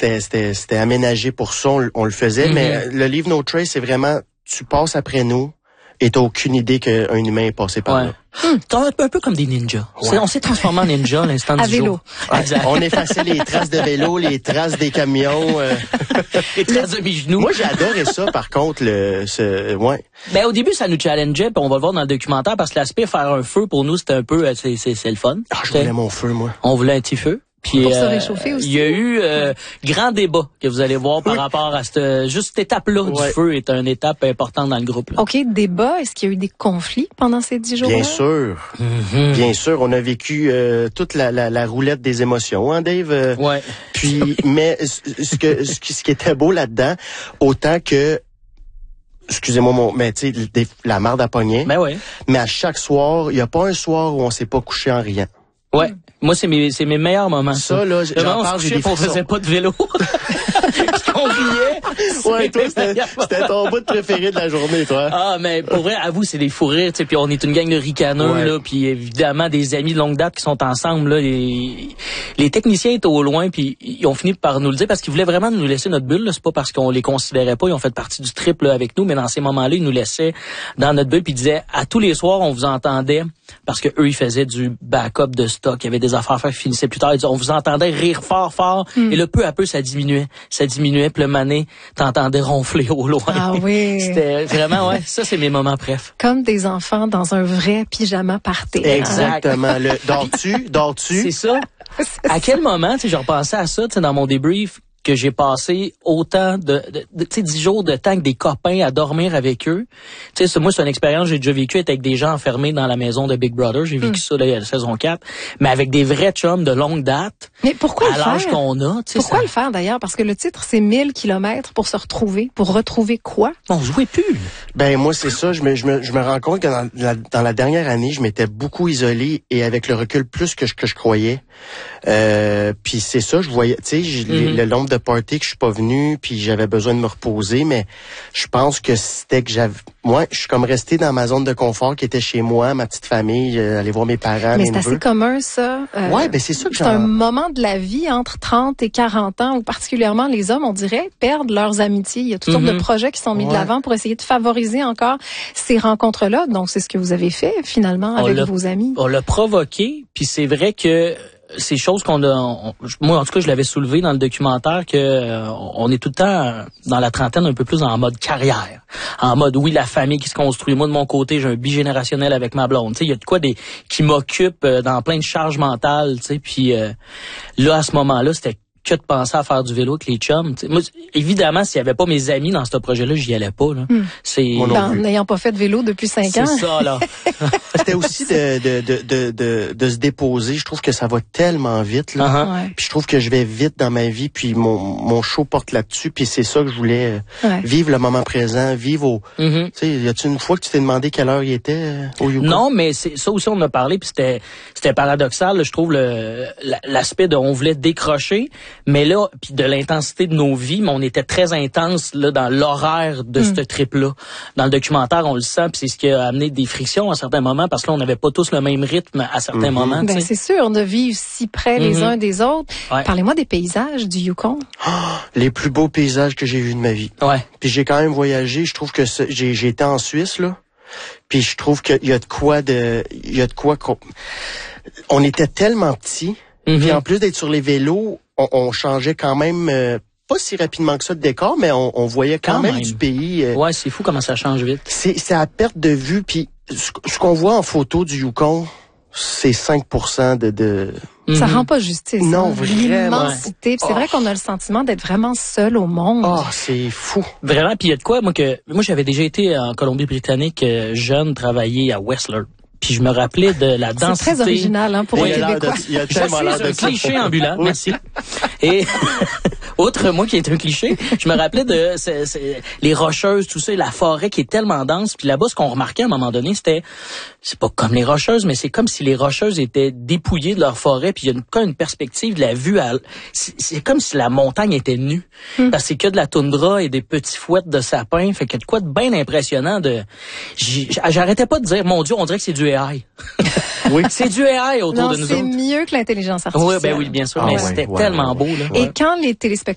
c'était aménagé pour ça, on le faisait, mais le Leave No Trace, c'est vraiment, tu passes après nous et t'as aucune idée qu'un humain est passé par là. T'es un peu comme des ninjas. Ouais. On s'est transformé en ninja à l'instant du vélo. jour. Exact. On effaçait les traces de vélo, les traces des camions. Les traces de mes genoux. Moi, j'ai adoré ça, par contre. Ben, au début, ça nous challengeait, puis on va le voir dans le documentaire, parce que l'aspect faire un feu, pour nous, c'était un peu, c'est le fun. Ah, je voulais mon feu, moi. On voulait un petit feu. Puis, pour se réchauffer aussi. Il y a eu grand débat que vous allez voir par rapport à juste cette étape-là du feu est une étape importante dans le groupe. Là. OK, débat. Est-ce qu'il y a eu des conflits pendant ces 10 jours-là? Bien sûr. Bien sûr. On a vécu toute la roulette des émotions, hein, Dave? Puis, mais ce qui était beau là-dedans, autant que excusez-moi, mais tu sais, la marde à pogner. Ben ouais. Mais à chaque soir, il n'y a pas un soir où on s'est pas couché en riant. Ouais. Moi, c'est mes meilleurs moments. Ça, là, j'en parle, j'ai des on faisait pas de vélo. On riait. Ouais, toi, c'était ton bout préféré de la journée, toi. Ah, mais pour vrai, avoue, c'est des fous rires, tu sais, puis on est une gang de ricaneux, là, puis évidemment, des amis de longue date qui sont ensemble, là. Les techniciens étaient au loin, puis ils ont fini par nous le dire parce qu'ils voulaient vraiment nous laisser notre bulle, là. C'est pas parce qu'on les considérait pas, ils ont fait partie du trip, là, avec nous, mais dans ces moments-là, ils nous laissaient dans notre bulle, puis ils disaient, à tous les soirs, on vous entendait, parce que eux, ils faisaient du backup de stock, il y avait des affaires à faire qui finissaient plus tard, ils disaient, on vous entendait rire fort, et là, peu à peu, ça diminuait, puis le mané, t'entendais ronfler au loin. Ah oui. C'était vraiment, ça, c'est mes moments préf. Comme des enfants dans un vrai pyjama party. Exactement. Dors-tu? C'est ça. À quel moment, tu sais, je repensais à ça, tu sais, dans mon débrief, que j'ai passé autant de 10 jours de temps avec des copains à dormir avec eux. Tu sais, moi, c'est une expérience que j'ai déjà vécue avec des gens enfermés dans la maison de Big Brother. J'ai vécu ça, là, la saison 4. Mais avec des vrais chums de longue date. Mais pourquoi le faire? À l'âge qu'on a, tu sais. Pourquoi le faire, d'ailleurs? Parce que le titre, c'est 1000 kilomètres pour se retrouver. Pour retrouver quoi? On jouait plus. Ben, moi, c'est ça. Je me rends compte que dans la dernière année, je m'étais beaucoup isolé et avec le recul plus que je croyais. Puis c'est ça, je voyais, tu sais, le nombre de parties que je suis pas venu, puis j'avais besoin de me reposer, mais je pense que c'était que moi, je suis comme resté dans ma zone de confort qui était chez moi, ma petite famille, aller voir mes parents. Mais c'est assez commun, ça. Ouais, ben c'est ça que c'est un moment de la vie entre 30 et 40 ans où particulièrement les hommes, on dirait, perdent leurs amitiés. Il y a toutes sortes de projets qui sont mis de l'avant pour essayer de favoriser encore ces rencontres-là. Donc, c'est ce que vous avez fait, finalement, avec vos amis. On l'a provoqué, puis c'est vrai que ces choses moi en tout cas je l'avais soulevé dans le documentaire que on est tout le temps dans la trentaine un peu plus en mode carrière, en mode la famille qui se construit. Moi de mon côté j'ai un bigénérationnel avec ma blonde, tu sais il y a de quoi qui m'occupe dans plein de charges mentales, tu sais puis là à ce moment-là c'était que de penser à faire du vélo avec les chums. T'sais. Moi, évidemment, s'il y avait pas mes amis dans ce projet-là, j'y allais pas. Là. N'ayant pas fait de vélo depuis 5 ans. C'est ça, là. C'était aussi de se déposer. Je trouve que ça va tellement vite. Là. Puis je trouve que je vais vite dans ma vie. Puis mon show porte là-dessus. Puis c'est ça que je voulais vivre le moment présent, vivre au... Tu sais, y a-tu une fois que tu t'es demandé quelle heure il était au Yukon? Non, mais ça aussi, on en a parlé. Puis c'était paradoxal. Là, je trouve l'aspect de on voulait décrocher. Mais là, puis de l'intensité de nos vies, mais on était très intense là dans l'horaire de ce trip-là. Dans le documentaire, on le sent, puis c'est ce qui a amené des frictions à certains moments, parce que là, on n'avait pas tous le même rythme à certains moments. Ben, c'est sûr, de vivre si près les uns des autres. Ouais. Parlez-moi des paysages du Yukon. Les plus beaux paysages que j'ai vus de ma vie. Ouais. Puis j'ai quand même voyagé. Je trouve que j'ai été en Suisse, là. Puis je trouve qu'il y a de quoi on était tellement petits. Puis en plus d'être sur les vélos, on changeait quand même pas si rapidement que ça de décor, mais on voyait quand même du pays. Ouais, c'est fou comment ça change vite. C'est à perte de vue. Puis ce qu'on voit en photo du Yukon, c'est 5% de... Ça rend pas justice. Non, vraiment. L'immensité. C'est vrai qu'on a le sentiment d'être vraiment seul au monde. Oh, c'est fou. Vraiment. Puis il y a de quoi, moi j'avais déjà été en Colombie-Britannique jeune, travailler à Whistler. Puis je me rappelais de la densité. C'est très original, pour les Québécois. Il y a tellement l'air de un cliché ambulant, merci. Et outre moi qui est un cliché, je me rappelais de les rocheuses, tout ça, la forêt qui est tellement dense. Puis là-bas, ce qu'on remarquait à un moment donné, c'est pas comme les rocheuses, mais c'est comme si les rocheuses étaient dépouillées de leur forêt. Puis il y a une perspective de la vue. C'est comme si la montagne était nue. Parce que c'est que de la toundra et des petits fouettes de sapins. Fait qu'il y a de quoi de bien impressionnant. J'arrêtais pas de dire, mon Dieu, on dirait que c'est du AI. Oui. C'est du AI autour de nous autres. C'est mieux que l'intelligence artificielle. Oui, bien sûr, mais c'était tellement beau. Là. Et quand les téléspectateurs